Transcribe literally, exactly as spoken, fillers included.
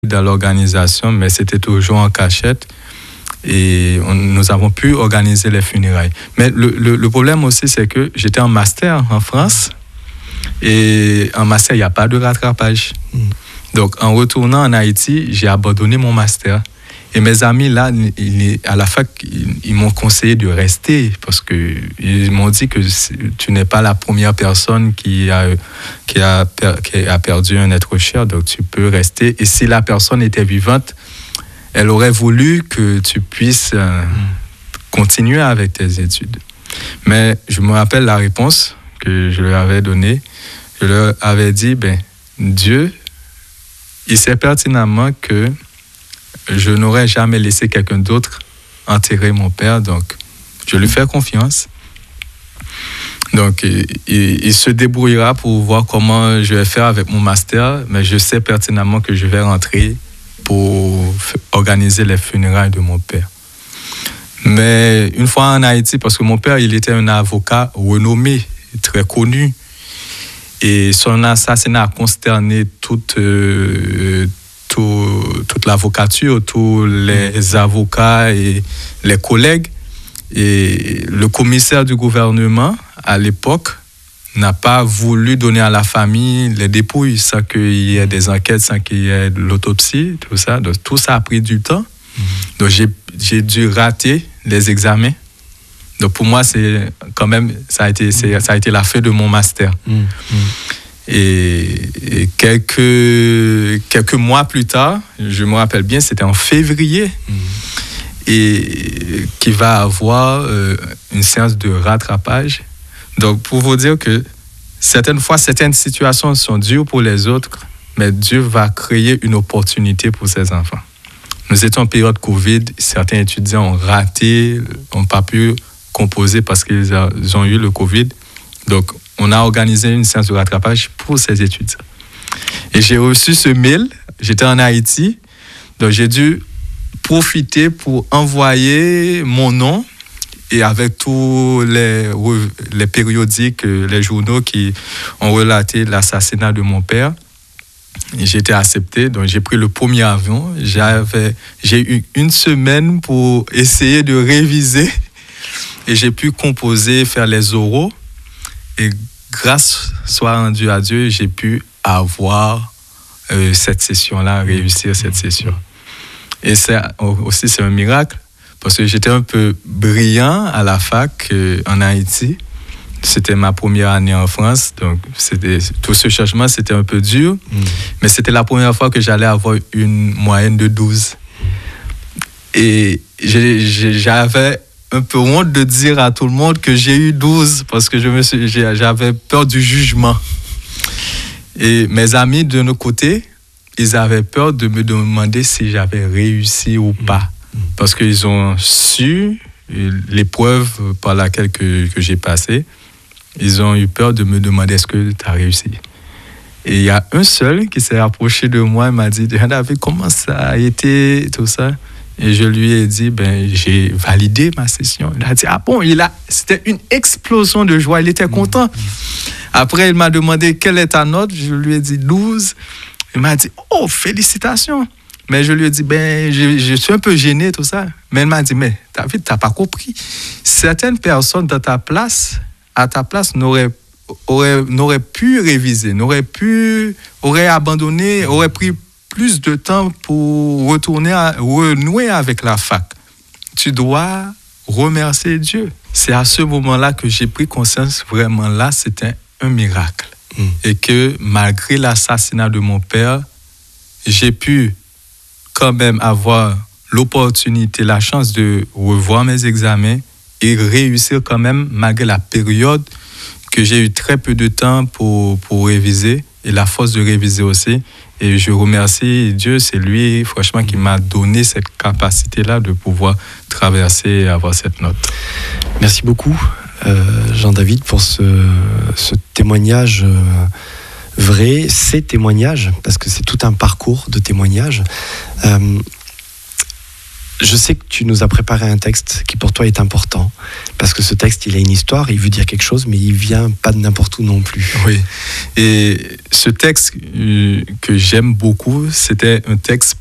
dans l'organisation, mais c'était toujours en cachette. Et on, nous avons pu organiser les funérailles. Mais le, le, le problème aussi, c'est que j'étais en master en France. Et en master, il n'y a pas de rattrapage. Mmh. Donc, en retournant en Haïti, j'ai abandonné mon master. Et mes amis, là, ils, à la fac, ils, ils m'ont conseillé de rester parce qu'ils m'ont dit que tu n'es pas la première personne qui a, qui, a, qui a perdu un être cher, donc tu peux rester. Et si la personne était vivante, elle aurait voulu que tu puisses euh, continuer avec tes études. Mais je me rappelle la réponse que je leur avais donnée. Je leur avais dit, ben, Dieu, il sait pertinemment que je n'aurais jamais laissé quelqu'un d'autre enterrer mon père, donc je lui fais confiance. Donc, il, il, il se débrouillera pour voir comment je vais faire avec mon master, mais je sais pertinemment que je vais rentrer pour organiser les funérailles de mon père. Mais une fois en Haïti, parce que mon père, il était un avocat renommé, très connu, et son assassinat a consterné toute... Euh, Tout, toute l'avocature, tous les avocats et les collègues. Et le commissaire du gouvernement, à l'époque, n'a pas voulu donner à la famille les dépouilles sans qu'il y ait des enquêtes, sans qu'il y ait de l'autopsie, tout ça. Donc, tout ça a pris du temps. Mm-hmm. Donc, j'ai, j'ai dû rater les examens. Donc, pour moi, c'est quand même, ça a été, c'est, ça a été la fin de mon master. Mm-hmm. Et, et quelques, quelques mois plus tard, je me rappelle bien, c'était en février, mmh. et qu'il va avoir euh, une séance de rattrapage. Donc, pour vous dire que certaines fois, certaines situations sont dures pour les autres, mais Dieu va créer une opportunité pour ses enfants. Nous étions en période Covid, certains étudiants ont raté, n'ont pas pu composer parce qu'ils ont eu le Covid. Donc, on a organisé une séance de rattrapage pour ces étudiants. Et j'ai reçu ce mail, j'étais en Haïti, donc j'ai dû profiter pour envoyer mon nom et avec tous les, les périodiques, les journaux qui ont relaté l'assassinat de mon père. Et j'ai été accepté, donc j'ai pris le premier avion. J'avais, j'ai eu une semaine pour essayer de réviser et j'ai pu composer, faire les oraux. Et grâce soit rendue à Dieu, j'ai pu avoir euh, cette session-là, réussir cette session. Et c'est, aussi, c'est un miracle, parce que j'étais un peu brillant à la fac euh, en Haïti. C'était ma première année en France, donc c'était, tout ce changement, c'était un peu dur. Mmh. Mais c'était la première fois que j'allais avoir une moyenne de douze. Et j'ai, j'ai, j'avais... un peu honte de dire à tout le monde que j'ai eu douze parce que je me suis, j'avais peur du jugement. Et mes amis de nos côtés, ils avaient peur de me demander si j'avais réussi ou pas. Parce qu'ils ont su l'épreuve par laquelle que, que j'ai passé. Ils ont eu peur de me demander est-ce que tu as réussi. Et il y a un seul qui s'est approché de moi et m'a dit David, comment ça a été, tout ça? Et je lui ai dit, ben, j'ai validé ma session. Il a dit, ah bon, il a, c'était une explosion de joie, il était content. Après, il m'a demandé, quelle est ta note? Je lui ai dit douze. Il m'a dit, oh, félicitations. Mais je lui ai dit, ben, je, je suis un peu gêné, tout ça. Mais il m'a dit, mais David, tu n'as pas compris. Certaines personnes dans ta place, à ta place, n'auraient, auraient, n'auraient pu réviser, n'auraient pu, auraient abandonné, auraient pris plus de temps pour retourner à, renouer avec la fac. Tu dois remercier Dieu. C'est à ce moment-là que j'ai pris conscience, vraiment là, c'était un miracle. Mmh. Et que malgré l'assassinat de mon père, j'ai pu quand même avoir l'opportunité, la chance de revoir mes examens et réussir quand même, malgré la période que j'ai eu très peu de temps pour, pour réviser et la force de réviser aussi. Et je remercie Dieu, c'est lui, franchement, qui m'a donné cette capacité-là de pouvoir traverser et avoir cette note. Merci beaucoup, euh, Jean-David, pour ce, ce témoignage euh, vrai, ces témoignages, parce que c'est tout un parcours de témoignages. Euh, Je sais que tu nous as préparé un texte qui pour toi est important, parce que ce texte, il a une histoire, il veut dire quelque chose, mais il vient pas de n'importe où non plus. Oui, et ce texte euh, que j'aime beaucoup, c'était un texte